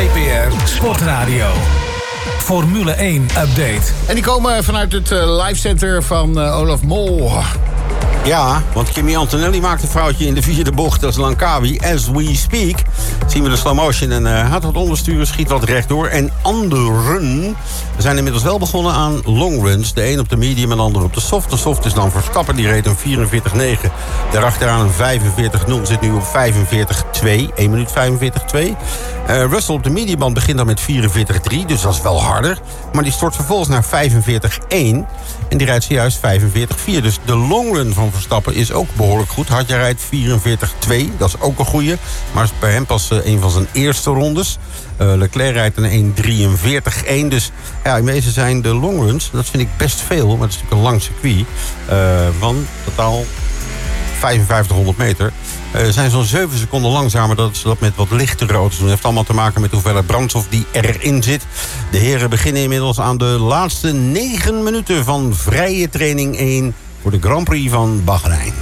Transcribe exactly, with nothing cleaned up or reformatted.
P R Sportradio. Formule één update. En die komen vanuit het uh, live center van uh, Olaf Mol. Ja, want Kimi Antonelli maakt een foutje in de vierde bocht. Dat is Langkawi. As we speak zien we de slow motion. En uh, gaat wat ondersturen, schiet wat rechtdoor. En anderen zijn inmiddels wel begonnen aan longruns. De een op de medium en de ander op de soft. De soft is dan Verstappen, die reed een vierenveertig negen. Daarachteraan een vijfenveertig nul. Zit nu op vijfenveertig twee. één minuut vijfenveertig twee. Uh, Russell op de mediumband begint dan met vierenveertig drie. Dus dat is wel harder. Maar die stort vervolgens naar vijfenveertig één. En die rijdt zojuist vijfenveertig vier. Dus de longrun van Verstappen is ook behoorlijk goed. Hartje rijdt vierenveertig twee. Dat is ook een goeie. Maar is bij hem pas uh, een van zijn eerste rondes. Uh, Leclerc rijdt een één drieënveertig één. Dus ja, in wezen zijn de longruns, dat vind ik best veel. Maar het is natuurlijk een lang circuit. Uh, van totaal vijfenvijftighonderd meter. Uh, zijn zo'n zeven seconden langzamer dat ze dat met wat lichtere auto's doen. Het heeft allemaal te maken met de hoeveelheid brandstof die erin zit. De heren beginnen inmiddels aan de laatste negen minuten van vrije training één voor de Grand Prix van Bahrein.